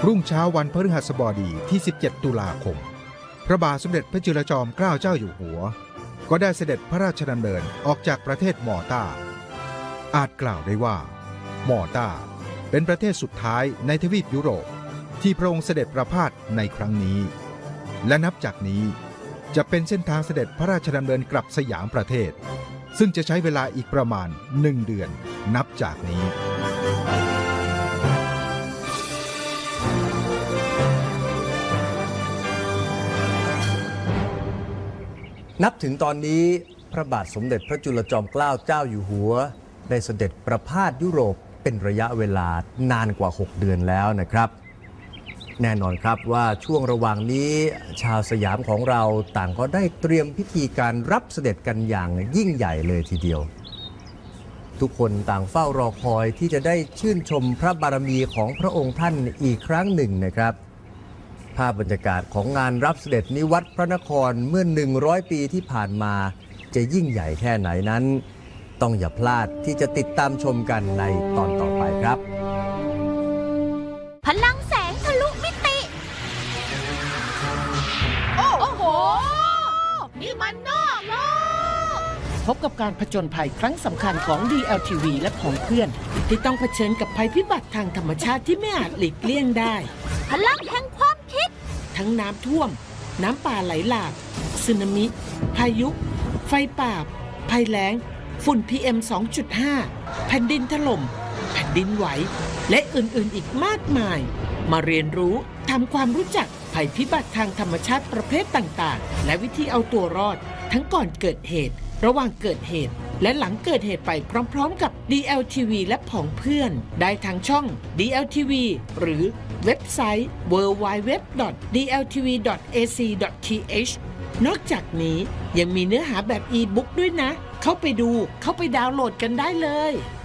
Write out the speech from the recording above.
รุ่งเช้าวันพฤหัสบดีที่ 17 ตุลาคมพระบาทสมเด็จพระจุลจอมเกล้าเจ้าอยู่หัวก็ได้เสด็จพระราชดำเนินออกจากประเทศมอลตาอาจกล่าวได้ว่ามอลตาเป็นประเทศสุดท้ายในทวีปยุโรปที่พระองค์เสด็จประพาสในครั้งนี้และนับจากนี้จะเป็นเส้นทางเสด็จพระราชดำเนินกลับสยามประเทศซึ่งจะใช้เวลาอีกประมาณ1 เดือนนับจากนี้นับถึงตอนนี้พระบาทสมเด็จพระจุลจอมเกล้าเจ้าอยู่หัวได้เสด็จประพาสยุโรปเป็นระยะเวลานานกว่า6 เดือนแล้วนะครับแน่นอนครับว่าช่วงระหว่างนี้ชาวสยามของเราต่างก็ได้เตรียมพิธีการรับเสด็จกันอย่างยิ่งใหญ่เลยทีเดียวทุกคนต่างเฝ้ารอคอยที่จะได้ชื่นชมพระบารมีของพระองค์ท่านอีกครั้งหนึ่งนะครับภาพบรรยากาศของงานรับเสด็จนิวัตรพระนครเมื่อ100 ปีที่ผ่านมาจะยิ่งใหญ่แค่ไหนนั้นต้องอย่าพลาดที่จะติดตามชมกันในตอนต่อไปครับพลังแสงทะลุมิติโอ้โหนี่มันนอกโลกพบกับการผจญภัยครั้งสำคัญของ DLTV และของเพื่อนที่ต้องเผชิญกับภัยพิบัติทางธรรมชาติที่ไม่อาจหลีกเลี่ยงได้พลังแห่งความคิดทั้งน้ำท่วมน้ำป่าไหลหลากสึนามิพายุไฟป่าภัยแล้งฝุ่น PM 2.5 แผ่นดินถล่มแผ่นดินไหวและอื่นๆอีกมากมายมาเรียนรู้ทำความรู้จักภัยพิบัติทางธรรมชาติประเภทต่างๆและวิธีเอาตัวรอดทั้งก่อนเกิดเหตุระหว่างเกิดเหตุและหลังเกิดเหตุไปพร้อมๆกับ DLTV และผองเพื่อนได้ทางช่อง DLTV หรือเว็บไซต์ www.dltv.ac.th นอกจากนี้ยังมีเนื้อหาแบบอีบุ๊กด้วยนะเข้าไปดูเข้าไปดาวน์โหลดกันได้เลย